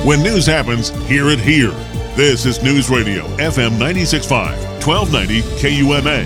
When news happens, hear it here. This is News Radio, FM 96.5, 1290 KUMA.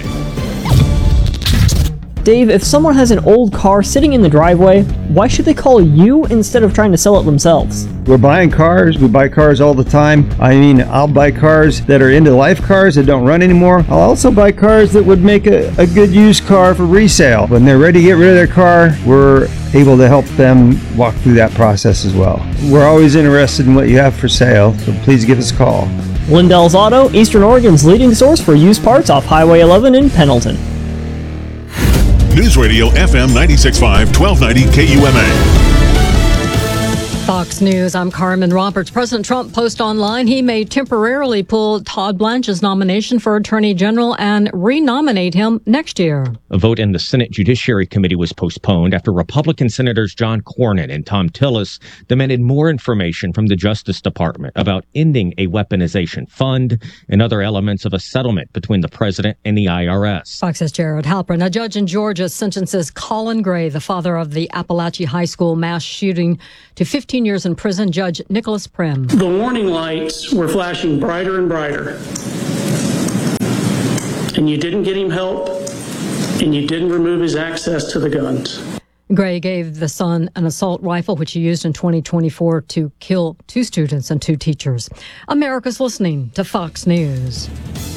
Dave, if someone has an old car sitting in the driveway, why should they call you instead of trying to sell it themselves? We're buying cars. We buy cars all the time. I mean, I'll buy cars that are end-of-life cars that don't run anymore. I'll also buy cars that would make a good used car for resale. When they're ready to get rid of their car, we're able to help them walk through that process as well. We're always interested in what you have for sale, so please give us a call. Lindell's Auto, Eastern Oregon's leading source for used parts off Highway 11 in Pendleton. News Radio FM 96.5, 1290 KUMA. Fox News, I'm Carmen Roberts. President Trump posted online he may temporarily pull Todd Blanche's nomination for Attorney General and renominate him next year. A vote in the Senate Judiciary Committee was postponed after Republican Senators John Cornyn and Tom Tillis demanded more information from the Justice Department about ending a weaponization fund and other elements of a settlement between the president and the IRS. Fox's Jared Halpern. A judge in Georgia sentences Colin Gray, the father of the Appalachia High School mass shooting, to 15 years in prison. Judge Nicholas Prim. The warning lights were flashing brighter and brighter. And you didn't get him help, and you didn't remove his access to the guns. Gray gave the son an assault rifle, which he used in 2024 to kill 2 students and 2 teachers. America's listening to Fox News.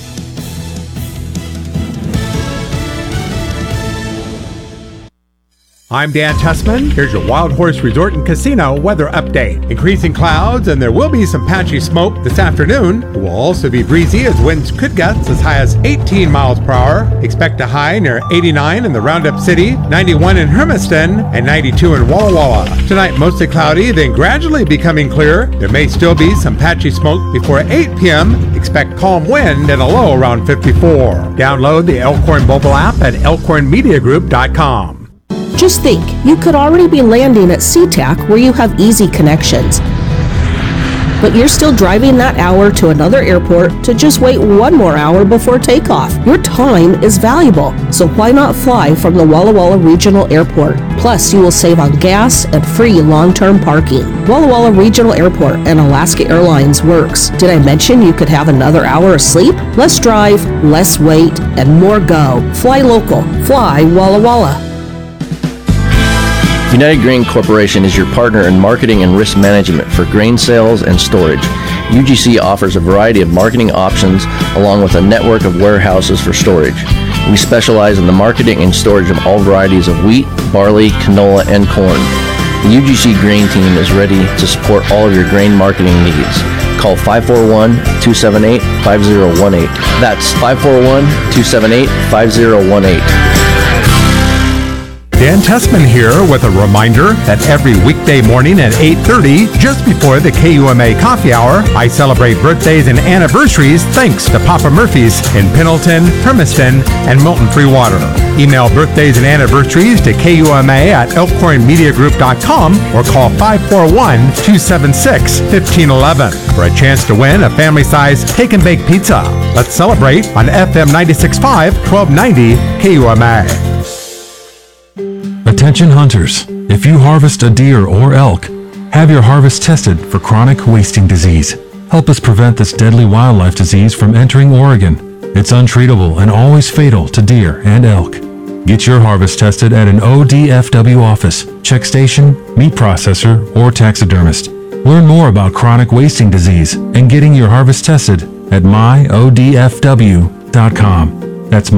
I'm Dan Tessman. Here's your Wild Horse Resort and Casino weather update. Increasing clouds, and there will be some patchy smoke this afternoon. It will also be breezy as winds could gust as high as 18 miles per hour. Expect a high near 89 in the Roundup City, 91 in Hermiston, and 92 in Walla Walla. Tonight, mostly cloudy, then gradually becoming clear. There may still be some patchy smoke before 8 p.m. Expect calm wind and a low around 54. Download the Elkhorn mobile app at elkhornmediagroup.com. Just think, you could already be landing at SeaTac where you have easy connections. But you're still driving that hour to another airport to just wait 1 more hour before takeoff. Your time is valuable, so why not fly from the Walla Walla Regional Airport? Plus, you will save on gas and free long-term parking. Walla Walla Regional Airport and Alaska Airlines works. Did I mention you could have another hour of sleep? Less drive, less wait, and more go. Fly local. Fly Walla Walla. United Grain Corporation is your partner in marketing and risk management for grain sales and storage. UGC offers a variety of marketing options along with a network of warehouses for storage. We specialize in the marketing and storage of all varieties of wheat, barley, canola, and corn. The UGC Grain Team is ready to support all of your grain marketing needs. Call 541-278-5018. That's 541-278-5018. Dan Tessman here with a reminder that every weekday morning at 8:30, just before the KUMA coffee hour, I celebrate birthdays and anniversaries thanks to Papa Murphy's in Pendleton, Hermiston, and Milton Free Water. Email birthdays and anniversaries to KUMA at elkhornmediagroup.com or call 541-276-1511 for a chance to win a family-sized take and bake pizza. Let's celebrate on FM 96.5, 1290 KUMA. Attention hunters, if you harvest a deer or elk, have your harvest tested for chronic wasting disease. Help us prevent this deadly wildlife disease from entering Oregon. It's untreatable and always fatal to deer and elk. Get your harvest tested at an ODFW office, check station, meat processor, or taxidermist. Learn more about chronic wasting disease and getting your harvest tested at myodfw.com. That's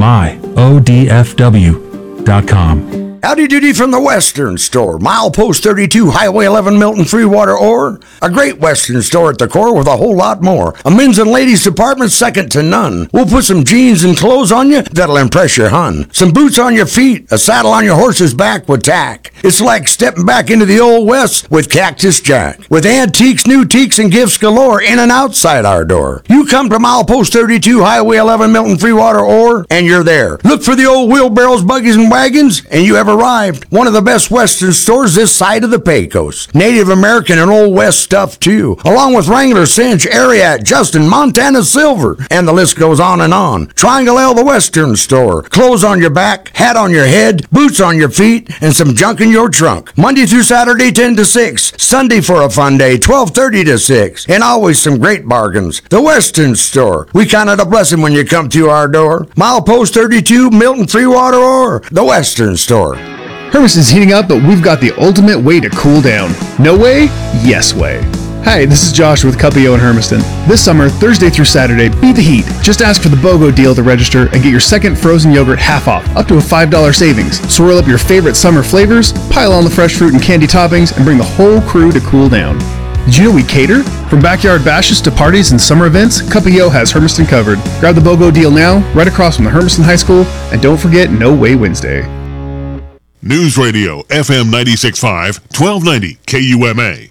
myodfw.com. Howdy doody from the Western Store, milepost 32, Highway 11, Milton Free Water Ore. A great Western store at the core with a whole lot more. A men's and ladies department second to none. We'll put some jeans and clothes on you that'll impress your hun. Some boots on your feet, a saddle on your horse's back with tack. It's like stepping back into the old West with Cactus Jack. With antiques, new teaks, and gifts galore in and outside our door. You come to milepost 32, Highway 11, Milton Free Water Ore, and you're there. Look for the old wheelbarrows, buggies, and wagons, and you ever arrived. One of the best Western stores this side of the Pecos. Native American and Old West stuff too, along with Wrangler, Cinch, Ariat, Justin, Montana Silver, and the list goes on and on. Triangle L, the Western store. Clothes on your back, hat on your head, boots on your feet, and some junk in your trunk. Monday through Saturday, 10 to 6. Sunday for a fun day, 12:30 to 6. And always some great bargains. The Western store. We count it a blessing when you come through our door. Milepost 32, Milton Free Water Ore. The Western store. Hermiston's heating up, but we've got the ultimate way to cool down. No way? Yes way. Hi, this is Josh with Cuppio in Hermiston. This summer, Thursday through Saturday, beat the heat. Just ask for the BOGO deal to register and get your second frozen yogurt half off, up to a $5 savings. Swirl up your favorite summer flavors, pile on the fresh fruit and candy toppings, and bring the whole crew to cool down. Did you know we cater? From backyard bashes to parties and summer events, Cuppio has Hermiston covered. Grab the BOGO deal now, right across from the Hermiston High School, and don't forget No Way Wednesday. News Radio, FM 96.5, 1290 KUMA.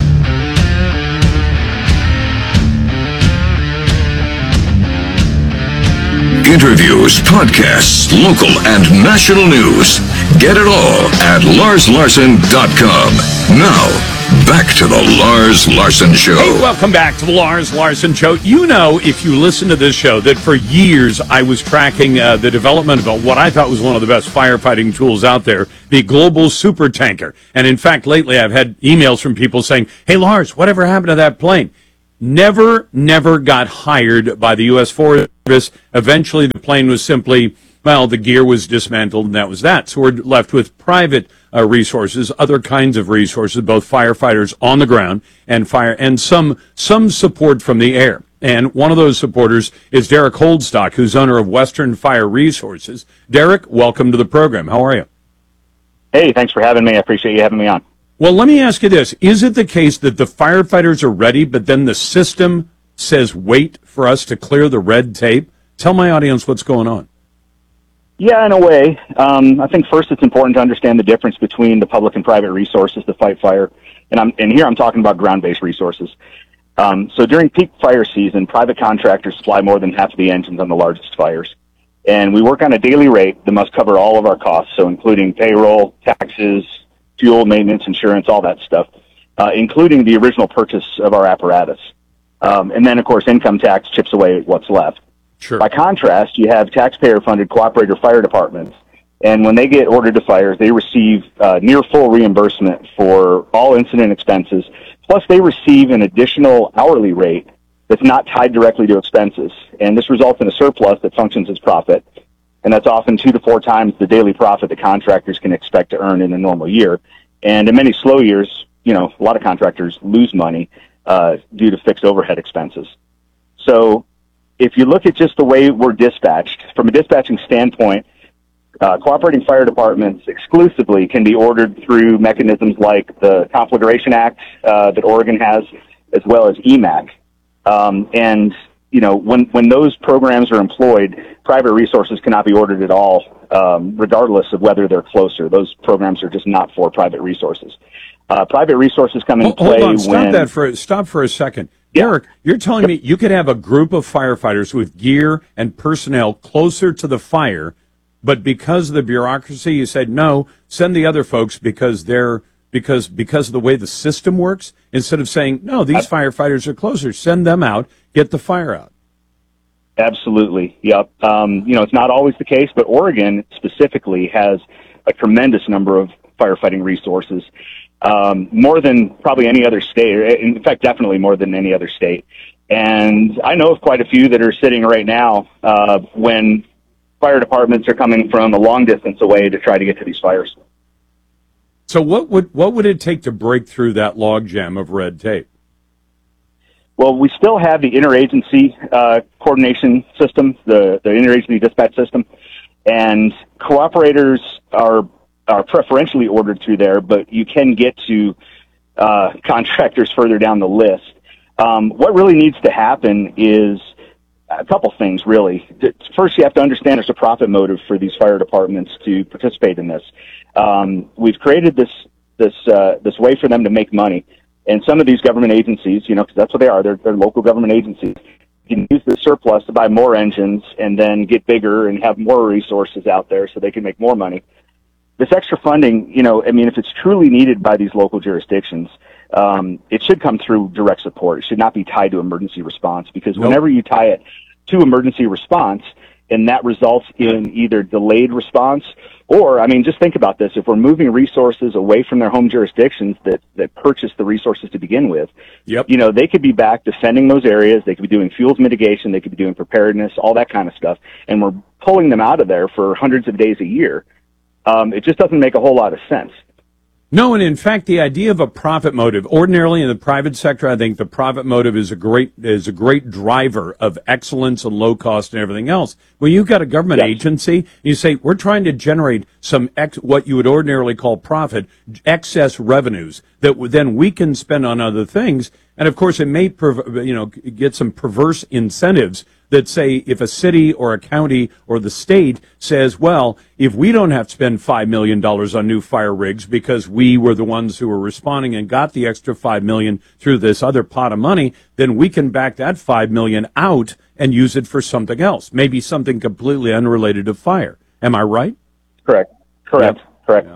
Interviews, podcasts, local and national news. Get it all at LarsLarson.com. Now, back to the Lars Larson Show. Hey, welcome back to the Lars Larson Show. You know, if you listen to this show, that for years I was tracking the development of what I thought was one of the best firefighting tools out there, the Global Super Tanker. And in fact, lately I've had emails from people saying, hey, Lars, whatever happened to that plane? Never got hired by the U.S. Forest Service. Eventually, the plane was simply, well, the gear was dismantled, and that was that. So we're left with private resources, other kinds of resources, both firefighters on the ground and some support from the air. And one of those supporters is Derek Holdstock, who's owner of Western Fire Resources. Derek, welcome to the program. How are you? Hey, thanks for having me. I appreciate you having me on. Well, let me ask you this. Is it the case that the firefighters are ready, but then the system says wait for us to clear the red tape? Tell my audience what's going on. Yeah, in a way. I think first it's important to understand the difference between the public and private resources to fight fire. And here I'm talking about ground-based resources. So during peak fire season, private contractors supply more than half of the engines on the largest fires. And we work on a daily rate that must cover all of our costs, so including payroll, taxes, fuel, maintenance, insurance, all that stuff, including the original purchase of our apparatus. And then, of course, income tax chips away at what's left. Sure. By contrast, you have taxpayer-funded cooperator fire departments, and when they get ordered to fires, they receive near full reimbursement for all incident expenses, plus they receive an additional hourly rate that's not tied directly to expenses. And this results in a surplus that functions as profit. And that's often 2 to 4 times the daily profit that contractors can expect to earn in a normal year. And in many slow years, you know, a lot of contractors lose money due to fixed overhead expenses. So if you look at just the way we're dispatched, from a dispatching standpoint, cooperating fire departments exclusively can be ordered through mechanisms like the Conflagration Act that Oregon has, as well as EMAC. And you know, when those programs are employed, private resources cannot be ordered at all, regardless of whether they're closer. Those programs are just not for private resources. Private resources come into play when... Stop for a second. Yeah. Derek, you're telling me you could have a group of firefighters with gear and personnel closer to the fire, but because of the bureaucracy, you said, no, send the other folks because of the way the system works, instead of saying, no, these firefighters are closer, send them out, get the fire out. Absolutely. Yep. You know, it's not always the case, but Oregon specifically has a tremendous number of firefighting resources, more than probably any other state. In fact, definitely more than any other state. And I know of quite a few that are sitting right now when fire departments are coming from a long distance away to try to get to these fires. So what would it take to break through that logjam of red tape? Well, we still have the interagency coordination system, the interagency dispatch system, and cooperators are preferentially ordered through there, but you can get to contractors further down the list. What really needs to happen is a couple things, really. First, you have to understand there's a profit motive for these fire departments to participate in this. We've created this way for them to make money. And some of these government agencies, you know, because that's what they are, they're local government agencies, can use the surplus to buy more engines and then get bigger and have more resources out there so they can make more money. this extra funding, I mean, if it's truly needed by these local jurisdictions, it should come through direct support. It should not be tied to emergency response, because whenever you tie it to emergency response, and that results in either delayed response or, I mean, just think about this. If we're moving resources away from their home jurisdictions that purchased the resources to begin with, they could be back defending those areas. They could be doing fuels mitigation. They could be doing preparedness, all that kind of stuff. And we're pulling them out of there for hundreds of days a year. It just doesn't make a whole lot of sense. No, and in fact, the idea of a profit motive, ordinarily in the private sector, I think the profit motive is a great driver of excellence and low cost and everything else. When you've got a government agency, you say, we're trying to generate some what you would ordinarily call profit, excess revenues that then we can spend on other things. And of course, it may, get some perverse incentives that say if a city or a county or the state says, well, if we don't have to spend $5 million on new fire rigs because we were the ones who were responding and got the extra $5 million through this other pot of money, then we can back that $5 million out and use it for something else, maybe something completely unrelated to fire. Am I right? Correct. Correct. Yeah.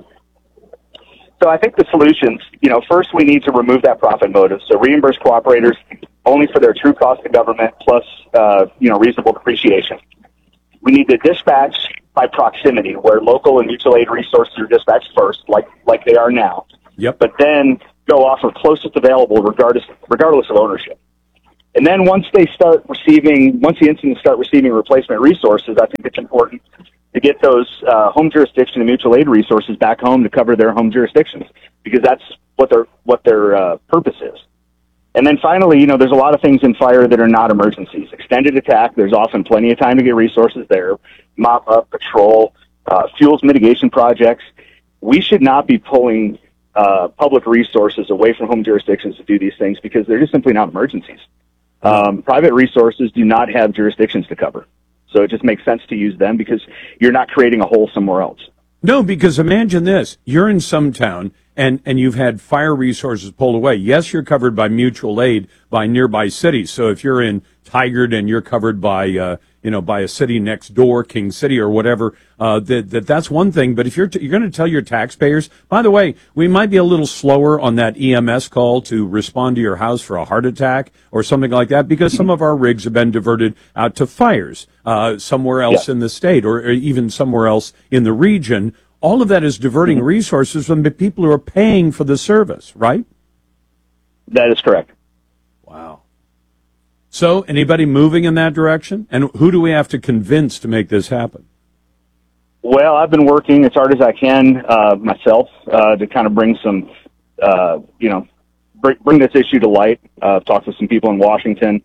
So I think the solutions, first we need to remove that profit motive. So reimburse cooperators only for their true cost to government plus, reasonable depreciation. We need to dispatch by proximity, where local and mutual aid resources are dispatched first, like they are now. Yep. But then go off of closest available regardless of ownership. And then once the incidents start receiving replacement resources, I think it's important to get those home jurisdiction and mutual aid resources back home to cover their home jurisdictions, because that's what their purpose is. And then finally, there's a lot of things in fire that are not emergencies. Extended attack, there's often plenty of time to get resources there. Mop up, patrol, fuels mitigation projects. We should not be pulling public resources away from home jurisdictions to do these things, because they're just simply not emergencies. Private resources do not have jurisdictions to cover. So it just makes sense to use them, because you're not creating a hole somewhere else. No, because imagine this. You're in some town and you've had fire resources pulled away. Yes, you're covered by mutual aid by nearby cities. So if you're in Tigard and you're covered by, by a city next door, King City or whatever, that's one thing. But if you're going to tell your taxpayers, by the way, we might be a little slower on that EMS call to respond to your house for a heart attack or something like that, because some of our rigs have been diverted out to fires, somewhere else in the state or even somewhere else in the region. All of that is diverting resources from the people who are paying for the service, right? That is correct. Wow. So, anybody moving in that direction? And who do we have to convince to make this happen? Well, I've been working as hard as I can myself to kind of bring some, bring this issue to light. Talked with some people in Washington.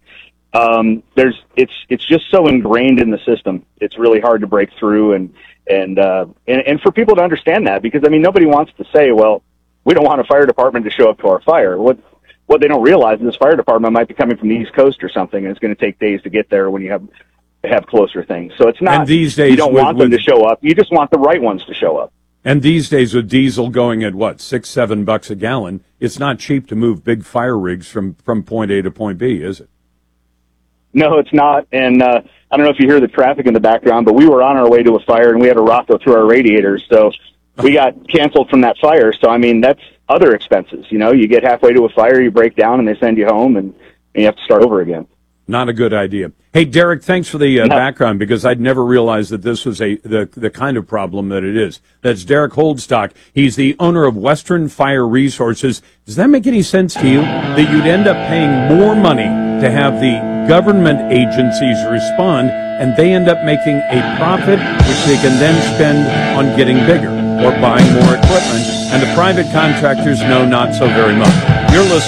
It's just so ingrained in the system. It's really hard to break through and for people to understand that, because nobody wants to say, well, we don't want a fire department to show up to our fire. What they don't realize is this fire department might be coming from the East Coast or something, and it's going to take days to get there when you have closer things. So it's not, and these days you don't want them to show up. You just want the right ones to show up. And these days with diesel going at $6-7 a gallon, it's not cheap to move big fire rigs from point A to point B, is it? No, it's not. And I don't know if you hear the traffic in the background, but we were on our way to a fire and we had a rock go through our radiators. So we got canceled from that fire. So, that's other expenses. You get halfway to a fire, you break down, and they send you home, and you have to start over again. Not a good idea. Hey, Derek, thanks for the background, because I'd never realized that this was the kind of problem that it is. That's Derek Holdstock. He's the owner of Western Fire Resources. Does that make any sense to you, that you'd end up paying more money to have the government agencies respond, and they end up making a profit, which they can then spend on getting bigger or buying more equipment, and the private contractors know not so very much? You're listening